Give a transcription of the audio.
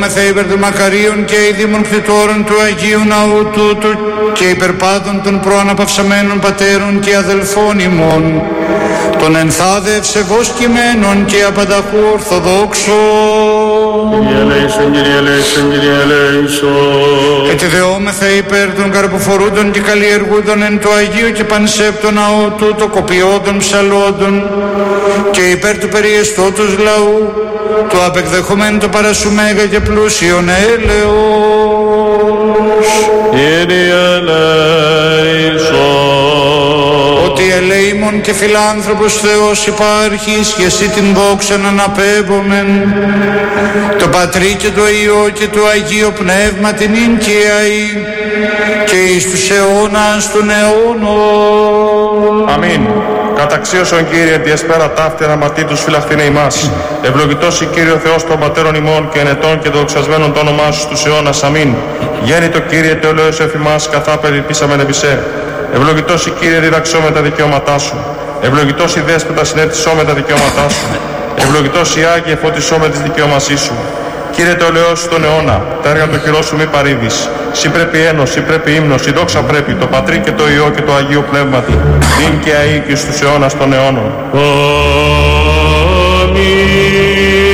δεόμεθα υπέρ των μακαρίων και ειδήμων κτητόρων του Αγίου Ναού τούτου και υπερπάδων των προαναπαυσαμένων πατέρων και αδελφών ημών, των ενθάδε ευσεβώς κειμένων και απανταχού ορθοδόξων. Κύριε ελέησον, Κύριε ελέησον, Κύριε ελέησον. Και τη δεόμεθα υπέρ των καρποφορούντων και καλλιεργούντων εν το Αγίο και πανσέπτο ναό του, το κοπιόντων ψαλόντων και υπέρ του περιεστώτος λαού, του απεκδεχομένου το παρασού μέγα και πλούσιον έλεος. Κύριε ελέησον. Ότι ελεήμων και φιλάνθρωπος Θεός υπάρχεις και εσύ την δόξαν αναπέμπομεν, το Πατρί και το Υιό και το Αγίο Πνεύμα την ίν και αεί και εις τους αιώνας των αιώνων. Αμήν. Καταξίωσον Κύριε τη εσπέρα ταύτη αναματή τους φυλαχθήνε ημάς. Ευλογητός η Κύριο Θεός των πατέρων ημών και ενετών και δοξασμένων το όνομά σου στους αιώνας. Αμήν. Γέννητο Κύριε Θεολέος εφημάς καθά περιπίσαμεν επισέ. Ευλογητός η Κύριε διδαξώ με τα δικαιώματά σου. Ευλογητός η Δέσποτα συνέρτησό με τα δικαιώματά σου. Ευλογητός η Άγιε φωτισώ με τις δικαιώμασή σου. Κύριε Θεολέος στον αιώνα, τα έργα του χειρός σου μη παρήδεις. Συ πρέπει ένος, συ πρέπει ύμνος, η δόξα πρέπει, το Πατρί και το Υιό και το Αγίο Πνεύματι, νυν και αεί και στους αιώνας των αιώνων. Αμήν.